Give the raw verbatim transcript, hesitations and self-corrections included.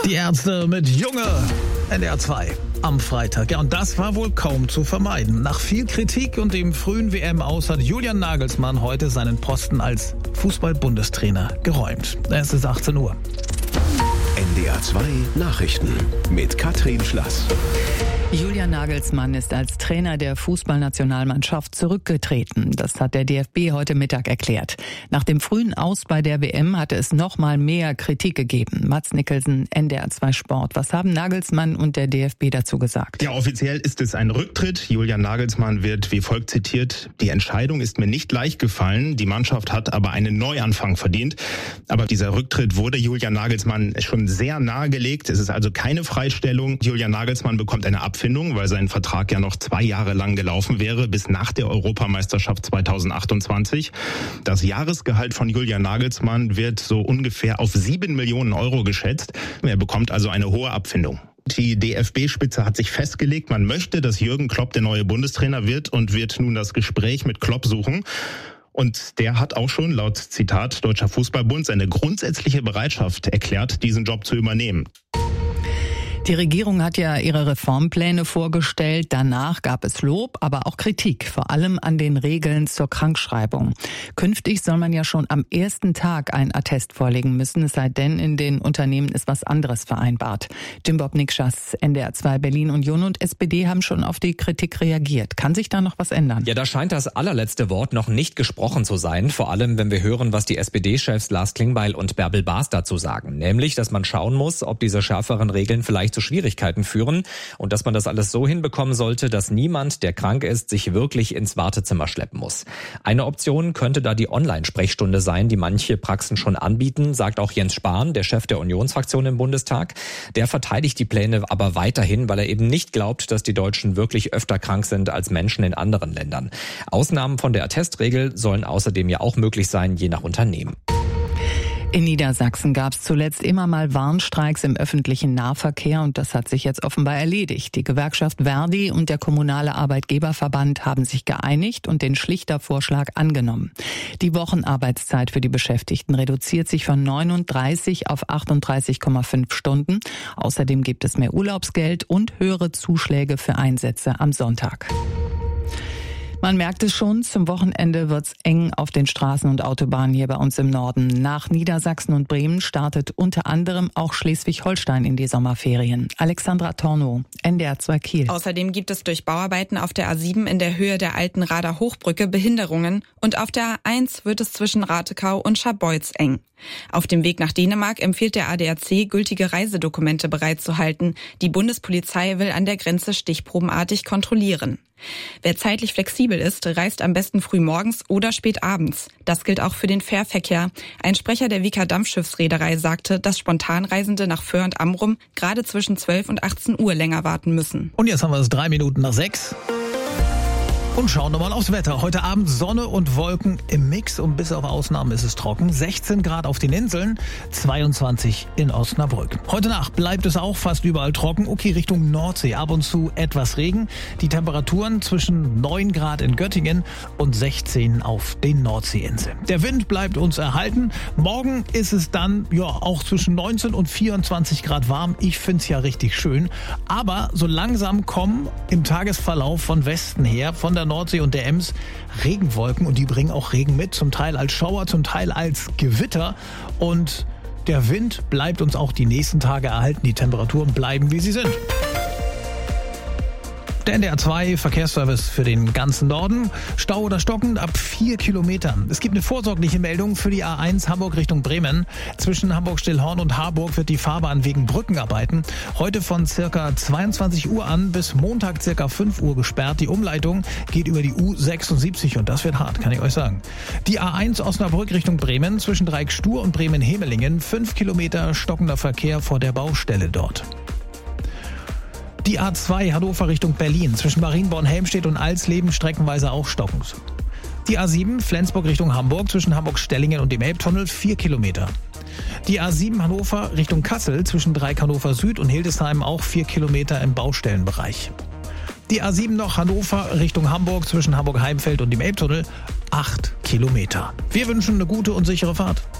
Die Ärzte mit Junge, N D R zwei am Freitag. Ja, und das war wohl kaum zu vermeiden. Nach viel Kritik und dem frühen W M-Aus hat Julian Nagelsmann heute seinen Posten als Fußball-Bundestrainer geräumt. Es ist achtzehn Uhr. N D R zwei Nachrichten mit Katrin Schlass. Julian Nagelsmann ist als Trainer der Fußballnationalmannschaft zurückgetreten. Das hat der D F B heute Mittag erklärt. Nach dem frühen Aus bei der W M hatte es noch mal mehr Kritik gegeben. Mats Nicholson, N D R zwei Sport. Was haben Nagelsmann und der D F B dazu gesagt? Ja, offiziell ist es ein Rücktritt. Julian Nagelsmann wird wie folgt zitiert: Die Entscheidung ist mir nicht leicht gefallen. Die Mannschaft hat aber einen Neuanfang verdient. Aber dieser Rücktritt wurde Julian Nagelsmann schon sehr nahegelegt. Es ist also keine Freistellung. Julian Nagelsmann bekommt eine Abfindung, weil sein Vertrag ja noch zwei Jahre lang gelaufen wäre, bis nach der Europameisterschaft zweitausendachtundzwanzig. Das Jahresgehalt von Julian Nagelsmann wird so ungefähr auf sieben Millionen Euro geschätzt. Er bekommt also eine hohe Abfindung. Die D F B-Spitze hat sich festgelegt, man möchte, dass Jürgen Klopp der neue Bundestrainer wird und wird nun das Gespräch mit Klopp suchen. Und der hat auch schon laut Zitat Deutscher Fußballbund seine grundsätzliche Bereitschaft erklärt, diesen Job zu übernehmen. Die Regierung hat ja ihre Reformpläne vorgestellt. Danach gab es Lob, aber auch Kritik, vor allem an den Regeln zur Krankschreibung. Künftig soll man ja schon am ersten Tag einen Attest vorlegen müssen, es sei denn, in den Unternehmen ist was anderes vereinbart. Jim Bob Nikschas, N D R zwei Berlin Union und S P D haben schon auf die Kritik reagiert. Kann sich da noch was ändern? Ja, da scheint das allerletzte Wort noch nicht gesprochen zu sein. Vor allem, wenn wir hören, was die S P D-Chefs Lars Klingbeil und Bärbel Baas dazu sagen. Nämlich, dass man schauen muss, ob diese schärferen Regeln vielleicht zu Schwierigkeiten führen und dass man das alles so hinbekommen sollte, dass niemand, der krank ist, sich wirklich ins Wartezimmer schleppen muss. Eine Option könnte da die Online-Sprechstunde sein, die manche Praxen schon anbieten, sagt auch Jens Spahn, der Chef der Unionsfraktion im Bundestag. Der verteidigt die Pläne aber weiterhin, weil er eben nicht glaubt, dass die Deutschen wirklich öfter krank sind als Menschen in anderen Ländern. Ausnahmen von der Attestregel sollen außerdem ja auch möglich sein, je nach Unternehmen. In Niedersachsen gab es zuletzt immer mal Warnstreiks im öffentlichen Nahverkehr und das hat sich jetzt offenbar erledigt. Die Gewerkschaft Verdi und der Kommunale Arbeitgeberverband haben sich geeinigt und den Schlichtervorschlag angenommen. Die Wochenarbeitszeit für die Beschäftigten reduziert sich von neununddreißig auf achtunddreißig Komma fünf Stunden. Außerdem gibt es mehr Urlaubsgeld und höhere Zuschläge für Einsätze am Sonntag. Man merkt es schon, zum Wochenende wird's eng auf den Straßen und Autobahnen hier bei uns im Norden. Nach Niedersachsen und Bremen startet unter anderem auch Schleswig-Holstein in die Sommerferien. Alexandra Tornow, N D R zwei Kiel. Außerdem gibt es durch Bauarbeiten auf der A sieben in der Höhe der alten Rader Hochbrücke Behinderungen und auf der A eins wird es zwischen Ratekau und Scharbeutz eng. Auf dem Weg nach Dänemark empfiehlt der A D A C, gültige Reisedokumente bereitzuhalten. Die Bundespolizei will an der Grenze stichprobenartig kontrollieren. Wer zeitlich flexibel ist, reist am besten früh morgens oder spät abends. Das gilt auch für den Fährverkehr. Ein Sprecher der Wieker Dampfschiffsreederei sagte, dass Spontanreisende nach Föhr und Amrum gerade zwischen zwölf und achtzehn Uhr länger warten müssen. Und jetzt haben wir es drei Minuten nach sechs. Und schauen wir mal aufs Wetter. Heute Abend Sonne und Wolken im Mix und bis auf Ausnahmen ist es trocken. sechzehn Grad auf den Inseln, zweiundzwanzig in Osnabrück. Heute Nacht bleibt es auch fast überall trocken. Okay, Richtung Nordsee ab und zu etwas Regen. Die Temperaturen zwischen neun Grad in Göttingen und sechzehn auf den Nordseeinseln. Der Wind bleibt uns erhalten. Morgen ist es dann ja auch zwischen neunzehn und vierundzwanzig Grad warm. Ich finde es ja richtig schön. Aber so langsam kommen im Tagesverlauf von Westen her, von der Nordsee und der Ems Regenwolken und die bringen auch Regen mit, zum Teil als Schauer, zum Teil als Gewitter und der Wind bleibt uns auch die nächsten Tage erhalten, die Temperaturen bleiben wie sie sind. Der N D R zwei Verkehrsservice für den ganzen Norden. Stau oder stockend ab vier Kilometern. Es gibt eine vorsorgliche Meldung für die A eins Hamburg Richtung Bremen. Zwischen Hamburg-Stillhorn und Harburg wird die Fahrbahn wegen Brückenarbeiten heute von circa zweiundzwanzig Uhr an bis Montag circa fünf Uhr gesperrt. Die Umleitung geht über die U sechsundsiebzig und das wird hart, kann ich euch sagen. Die A eins Osnabrück Richtung Bremen zwischen Dreieck-Stur und Bremen-Hemelingen. Fünf Kilometer stockender Verkehr vor der Baustelle dort. Die A zwei Hannover Richtung Berlin zwischen Marienborn-Helmstedt und Alsleben streckenweise auch stockend. Die A sieben Flensburg Richtung Hamburg zwischen Hamburg-Stellingen und dem Elbtunnel vier Kilometer. Die A sieben Hannover Richtung Kassel zwischen Dreieck Hannover Süd und Hildesheim auch vier Kilometer im Baustellenbereich. Die A sieben noch Hannover Richtung Hamburg zwischen Hamburg-Heimfeld und dem Elbtunnel acht Kilometer. Wir wünschen eine gute und sichere Fahrt.